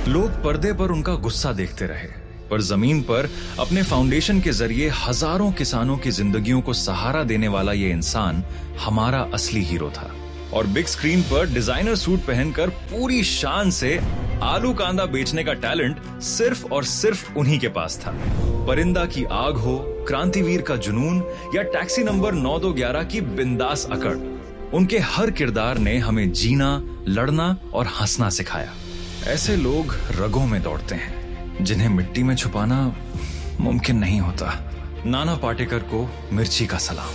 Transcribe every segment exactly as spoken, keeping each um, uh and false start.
लोग पर्दे पर उनका गुस्सा देखते रहे, पर जमीन पर अपने फाउंडेशन के जरिए हजारों किसानों की जिंदगियों को सहारा देने वाला ये इंसान हमारा असली हीरो था। और बिग स्क्रीन पर डिजाइनर सूट पहनकर पूरी शान से आलू कांदा बेचने का टैलेंट सिर्फ और सिर्फ उन्हीं के पास था। परिंदा की आग हो, क्रांतिवीर का जुनून या टैक्सी नंबर नौ दो ग्यारह की बिंदास अकड़, उनके हर किरदार ने हमें जीना, लड़ना और हंसना सिखाया। ऐसे लोग रगों में दौड़ते हैं जिन्हें मिट्टी में छुपाना मुमकिन नहीं होता। नाना पाटेकर को मिर्ची का सलाम।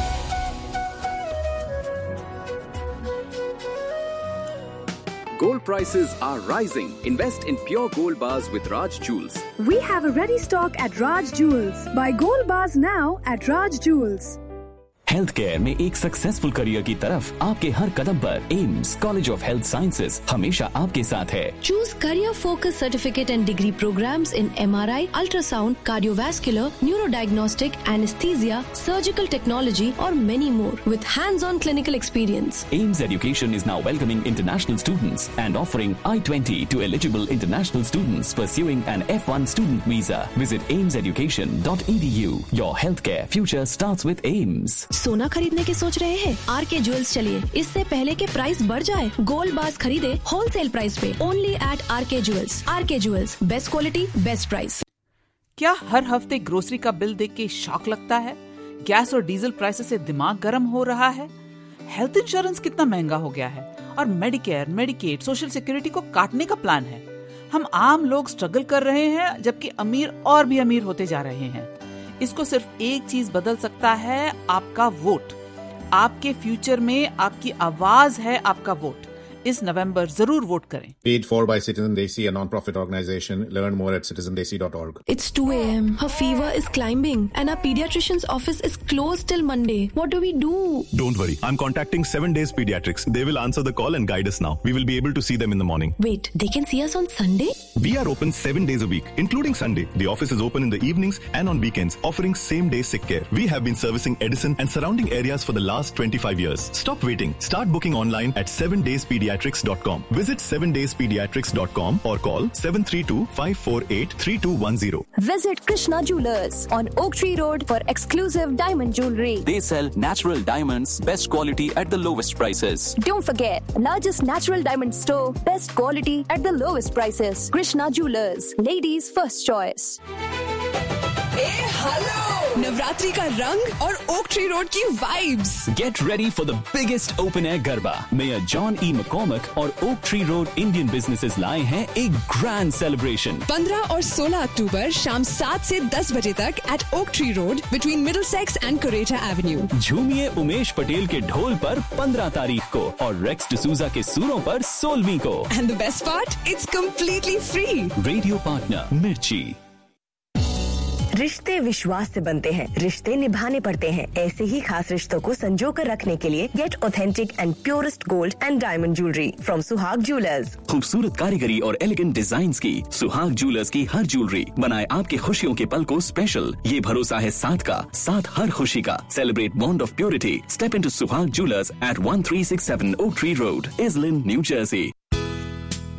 Gold prices are rising. Invest in pure gold bars with Raj Jewels. We have a ready stock at Raj Jewels. Buy gold bars now at Raj Jewels. Health care में एक सक्सेसफुल करियर की तरफ आपके हर कदम पर AIIMS college of health sciences हमेशा आपके साथ है। Choose career focused certificate and degree programs in M R I, ultrasound, cardiovascular, neurodiagnostic, anesthesia, surgical technology और many more with hands-on clinical experience. AIMS Education is now welcoming international students and offering I twenty to eligible international students pursuing an F one student visa. Visit ames education dot e d u. Your healthcare future starts with AIMS. सोना खरीदने की सोच रहे हैं? Are के jewels चलिए, इससे पहले के प्राइस बढ़ जाए। गोल्ड बार्स खरीदे होलसेल प्राइस पे ओनली एट आर के ज्वेल्स। आर के jewels, best quality best price. क्या हर हफ्ते ग्रोसरी का बिल देख के शॉक लगता है? गैस और डीजल प्राइसेस से दिमाग गर्म हो रहा है? हेल्थ इंश्योरेंस कितना महंगा हो गया है और मेडिकेयर, मेडिकेड, सोशल सिक्योरिटी को काटने का प्लान है। हम आम लोग स्ट्रगल कर रहे हैं जबकि अमीर और भी अमीर होते जा रहे हैं। इसको सिर्फ एक चीज बदल सकता है, आपका वोट। आपके फ्यूचर में आपकी आवाज है आपका वोट। इस नवंबर जरूर वोट करें। Paid for by Citizen Desi, a non-profit organization. Learn more at citizen desi dot org. It's two a m Her fever is climbing and our pediatrician's office is closed till Monday. What do we do? Don't worry. I'm contacting seven days Pediatrics. They will answer the call and guide us now. We will be able to see them in the morning. Wait, they can see us on Sunday? We are open seven days a week, including Sunday. The office is open in the evenings and on weekends, offering same-day sick care. We have been servicing Edison and surrounding areas for the last twenty-five years. Stop waiting. Start booking online at seven days pediatrics dot com. Visit seven days pediatrics dot com or call seven three two, five four eight, three two one zero. Visit Krishna Jewelers on Oak Tree Road for exclusive diamond jewelry. They sell natural diamonds, best quality at the lowest prices. Don't forget, largest natural diamond store, best quality at the lowest prices. Krishna Jewelers, ladies' first choice. Hey, hello! Navratri का रंग और oak tree road की vibes. Get ready for the biggest open air garba. Mayor John E. McCormack और Oak Tree Road Indian businesses लाए हैं एक grand celebration। पंद्रह और सोलह अक्टूबर शाम सात से दस बजे तक at Oak Tree Road between Middlesex and Coretta Avenue। झूमिए Umesh Patel के ढोल पर पंद्रह तारीख को और रेक्स डिसूजा के सुरों पर सोलहवीं को। And the best part, it's completely free। Radio partner मिर्ची। रिश्ते विश्वास से बनते हैं, रिश्ते निभाने पड़ते हैं। ऐसे ही खास रिश्तों को संजो कर रखने के लिए gate authentic and purest gold and diamond jewellery from सुहाग ज्वेलर्स। खूबसूरत कारीगरी और एलिगेंट डिजाइन्स की सुहाग ज्वेलर्स की हर ज्वेलरी बनाए आपके खुशियों के पल को स्पेशल। ये भरोसा है साथ का, साथ हर खुशी का। Celebrate bond of purity. Step into सुहाग jewellers eight one three six seven Oak Tree Road, Islin, New Jersey.